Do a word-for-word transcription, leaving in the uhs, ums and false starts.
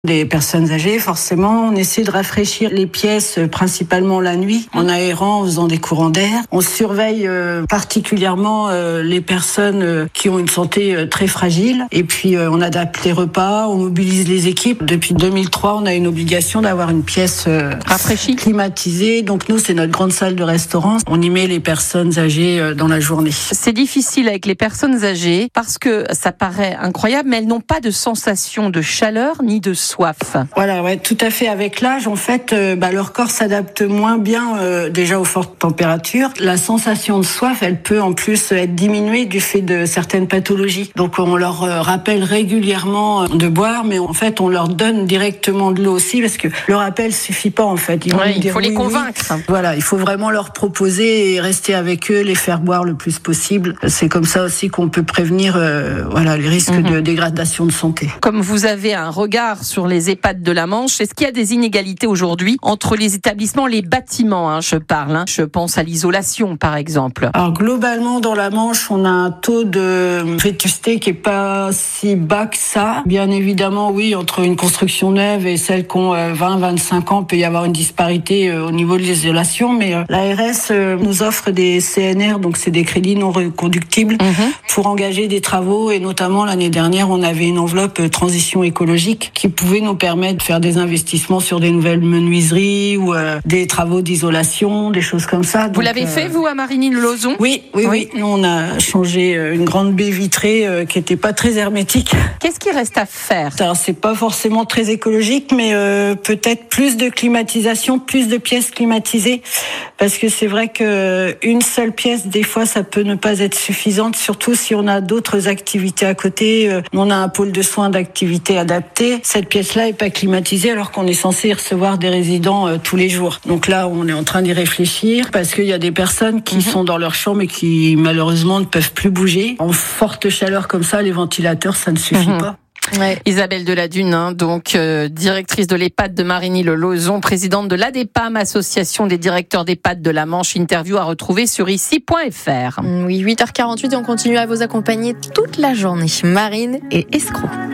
Des personnes âgées, forcément, on essaie de rafraîchir les pièces, principalement la nuit, en aérant, en faisant des courants d'air. On surveille euh, particulièrement euh, les personnes euh, qui ont une santé euh, très fragile. Et puis, euh, on adapte les repas, on mobilise les équipes. Depuis deux mille trois, on a une obligation d'avoir une pièce euh, rafraîchie, climatisée. Donc nous, c'est notre grande salle de restaurant. On y met les personnes âgées euh, dans la journée. C'est difficile avec les personnes âgées parce que ça paraît incroyable, mais elles n'ont pas de sensation de chaleur ni de soif. Voilà, ouais, tout à fait. Avec l'âge, en fait, euh, bah, leur corps s'adapte moins bien euh, déjà aux fortes températures. La sensation de soif, elle peut en plus être diminuée du fait de certaines pathologies. Donc, on leur euh, rappelle régulièrement de boire, mais en fait, on leur donne directement de l'eau aussi parce que le rappel suffit pas, en fait. Ils ouais, il faut oui, les convaincre. Oui. Voilà, il faut vraiment leur proposer et rester avec eux, les faire boire le plus possible. C'est comme ça aussi qu'on peut prévenir, euh, voilà, les risques mm-hmm. de dégradation de santé. Comme vous avez un regard sur les EHPAD de la Manche, est-ce qu'il y a des inégalités aujourd'hui entre les établissements, les bâtiments, hein, je parle, hein, je pense à l'isolation par exemple. Alors globalement dans la Manche, on a un taux de vétusté qui est pas si bas que ça. Bien évidemment, oui, entre une construction neuve et celles qui ont vingt à vingt-cinq ans, il peut y avoir une disparité au niveau de l'isolation, mais l'A R S nous offre des C N R, donc c'est des crédits non reconductibles, mmh. pour engager des travaux, et notamment l'année dernière, on avait une enveloppe transition écologique qui pouvait nous permettre de faire des investissements sur des nouvelles menuiseries ou euh, des travaux d'isolation, des choses comme ça. Vous Donc, l'avez euh... fait, vous, à Marigny-le-Lauzon ? Oui, oui, oui. Nous, on a changé une grande baie vitrée euh, qui n'était pas très hermétique. Qu'est-ce qu'il reste à faire ? Alors, c'est pas forcément très écologique, mais euh, peut-être plus de climatisation, plus de pièces climatisées, parce que c'est vrai que une seule pièce, des fois, ça peut ne pas être suffisante, surtout si on a d'autres activités à côté. Euh, on a un pôle de soins d'activités adaptées. Cette pièce-là est pas climatisée alors qu'on est censé recevoir des résidents euh, tous les jours. Donc là, on est en train d'y réfléchir parce qu'il y a des personnes qui mmh. sont dans leur chambre et qui malheureusement ne peuvent plus bouger. En forte chaleur comme ça, les ventilateurs, ça ne suffit mmh. pas. Ouais. Isabelle Deladune, hein, donc euh, directrice de l'EHPAD de Marigny-le-Lauzon, présidente de l'A D E P A M, association des directeurs d'EHPAD de la Manche. Interview à retrouver sur ici point f r. Oui, huit heures quarante-huit et on continue à vous accompagner toute la journée. Marine et Escroc.